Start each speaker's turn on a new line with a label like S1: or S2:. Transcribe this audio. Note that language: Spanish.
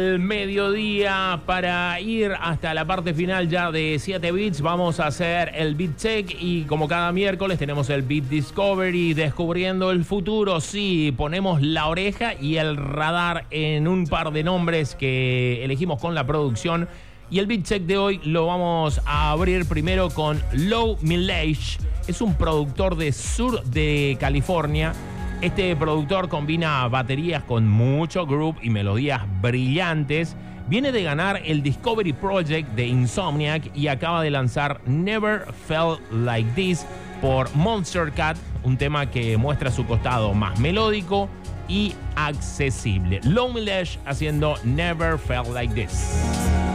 S1: El mediodía para ir hasta la parte final ya de 7 bits. Vamos a hacer el Beat Check y como cada miércoles tenemos el Beat Discovery, descubriendo el futuro. Sí, ponemos la oreja y el radar en un par de nombres que elegimos con la producción. Y el Beat Check de hoy lo vamos a abrir primero con Low Mileage. Es un productor de sur de California. Este productor combina baterías con mucho groove y melodías brillantes. Viene de ganar el Discovery Project de Insomniac y acaba de lanzar Never Felt Like This por Monstercat, un tema que muestra su costado más melódico y accesible. Low Mileage haciendo Never Felt Like This.